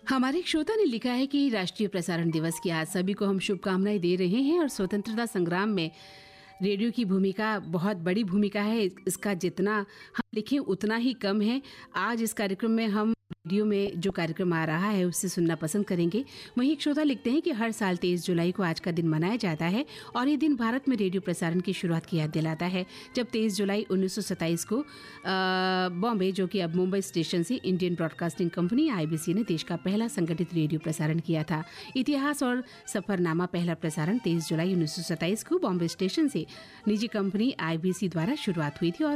हमारे एक श्रोता ने लिखा है कि राष्ट्रीय प्रसारण दिवस की आज सभी को हम शुभकामनाएं दे रहे हैं और स्वतंत्रता संग्राम में रेडियो की भूमिका बहुत बड़ी भूमिका है। इसका जितना हम लिखें उतना ही कम है। आज इस कार्यक्रम में हम रेडियो में जो कार्यक्रम आ रहा है उससे सुनना पसंद करेंगे। वहीं एक श्रोता लिखते हैं कि हर साल 23 जुलाई को आज का दिन मनाया जाता है और ये दिन भारत में रेडियो प्रसारण की शुरुआत की याद दिलाता है, जब 23 जुलाई 1927 को बॉम्बे, जो कि अब मुंबई स्टेशन से इंडियन ब्रॉडकास्टिंग कंपनी IBC ने देश का पहला संगठित रेडियो प्रसारण किया था। इतिहास और सफरनामा पहला प्रसारण 23 जुलाई 1927 को बॉम्बे स्टेशन से निजी कंपनी IBC द्वारा शुरुआत हुई थी और